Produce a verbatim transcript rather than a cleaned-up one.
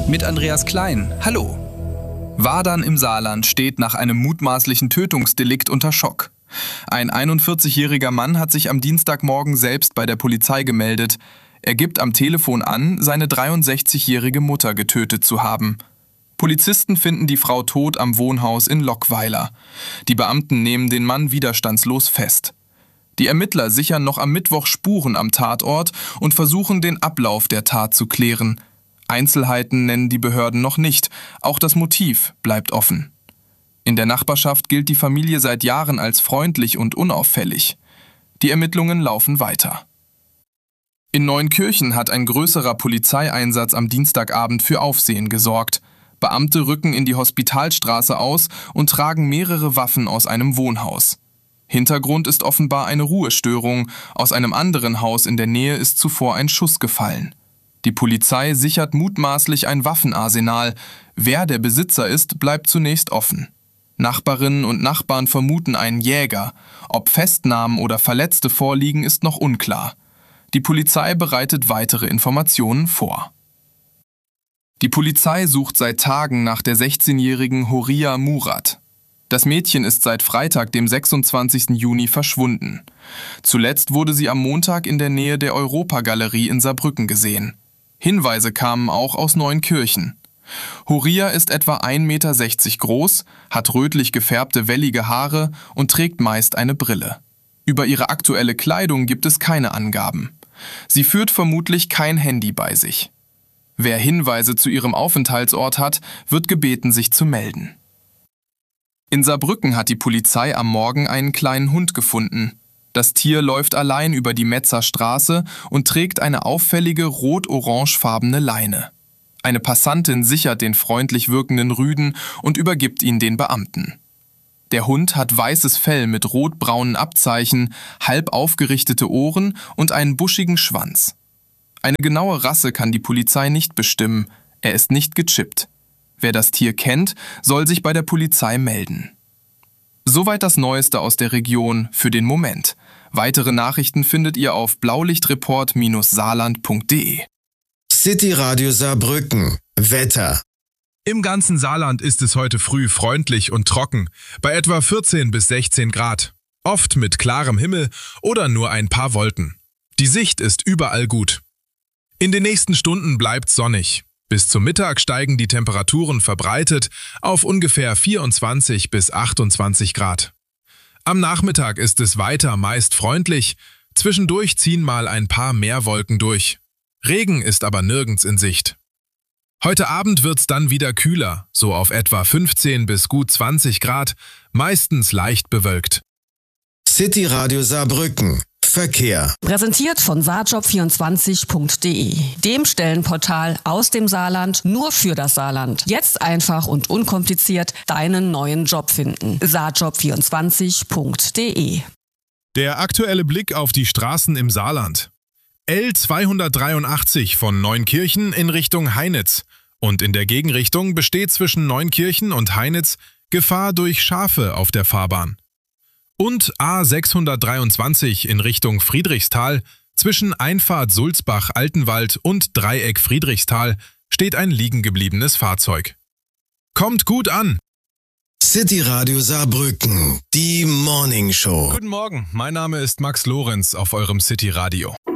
Mit Andreas Klein. Hallo. Wadern im Saarland steht nach einem mutmaßlichen Tötungsdelikt unter Schock. Ein einundvierzigjähriger Mann hat sich am Dienstagmorgen selbst bei der Polizei gemeldet. Er gibt am Telefon an, seine dreiundsechzigjährige Mutter getötet zu haben. Polizisten finden die Frau tot am Wohnhaus in Lockweiler. Die Beamten nehmen den Mann widerstandslos fest. Die Ermittler sichern noch am Mittwoch Spuren am Tatort und versuchen, den Ablauf der Tat zu klären. Einzelheiten nennen die Behörden noch nicht, auch das Motiv bleibt offen. In der Nachbarschaft gilt die Familie seit Jahren als freundlich und unauffällig. Die Ermittlungen laufen weiter. In Neunkirchen hat ein größerer Polizeieinsatz am Dienstagabend für Aufsehen gesorgt. Beamte rücken in die Hospitalstraße aus und tragen mehrere Waffen aus einem Wohnhaus. Hintergrund ist offenbar eine Ruhestörung. Aus einem anderen Haus in der Nähe ist zuvor ein Schuss gefallen. Die Polizei sichert mutmaßlich ein Waffenarsenal. Wer der Besitzer ist, bleibt zunächst offen. Nachbarinnen und Nachbarn vermuten einen Jäger. Ob Festnahmen oder Verletzte vorliegen, ist noch unklar. Die Polizei bereitet weitere Informationen vor. Die Polizei sucht seit Tagen nach der sechzehnjährigen Horia Murat. Das Mädchen ist seit Freitag, dem sechsundzwanzigsten Juni, verschwunden. Zuletzt wurde sie am Montag in der Nähe der Europagalerie in Saarbrücken gesehen. Hinweise kamen auch aus Neunkirchen. Horia ist etwa ein Meter sechzig groß, hat rötlich gefärbte wellige Haare und trägt meist eine Brille. Über ihre aktuelle Kleidung gibt es keine Angaben. Sie führt vermutlich kein Handy bei sich. Wer Hinweise zu ihrem Aufenthaltsort hat, wird gebeten, sich zu melden. In Saarbrücken hat die Polizei am Morgen einen kleinen Hund gefunden. Das Tier läuft allein über die Metzer Straße und trägt eine auffällige rot-orangefarbene Leine. Eine Passantin sichert den freundlich wirkenden Rüden und übergibt ihn den Beamten. Der Hund hat weißes Fell mit rot-braunen Abzeichen, halb aufgerichtete Ohren und einen buschigen Schwanz. Eine genaue Rasse kann die Polizei nicht bestimmen, er ist nicht gechippt. Wer das Tier kennt, soll sich bei der Polizei melden. Soweit das Neueste aus der Region für den Moment. Weitere Nachrichten findet ihr auf blaulichtreport saarland punkt de. City Radio Saarbrücken. Wetter. Im ganzen Saarland ist es heute früh freundlich und trocken, bei etwa vierzehn bis sechzehn Grad. Oft mit klarem Himmel oder nur ein paar Wolken. Die Sicht ist überall gut. In den nächsten Stunden bleibt's sonnig. Bis zum Mittag steigen die Temperaturen verbreitet auf ungefähr vierundzwanzig bis achtundzwanzig Grad. Am Nachmittag ist es weiter meist freundlich, zwischendurch ziehen mal ein paar mehr Wolken durch. Regen ist aber nirgends in Sicht. Heute Abend wird's dann wieder kühler, so auf etwa fünfzehn bis gut zwanzig Grad, meistens leicht bewölkt. City Radio Saarbrücken. Verkehr. Präsentiert von saarjob vierundzwanzig punkt de, dem Stellenportal aus dem Saarland nur für das Saarland. Jetzt einfach und unkompliziert deinen neuen Job finden. saarjob vierundzwanzig punkt de. Der aktuelle Blick auf die Straßen im Saarland. L zweihundertdreiundachtzig von Neunkirchen in Richtung Heinitz. Und in der Gegenrichtung besteht zwischen Neunkirchen und Heinitz Gefahr durch Schafe auf der Fahrbahn. Und A sechshundertdreiundzwanzig in Richtung Friedrichsthal, zwischen Einfahrt Sulzbach-Altenwald und Dreieck Friedrichsthal steht ein liegengebliebenes Fahrzeug. Kommt gut an! City Radio Saarbrücken, die Morning Show. Guten Morgen, mein Name ist Max Lorenz auf eurem City Radio.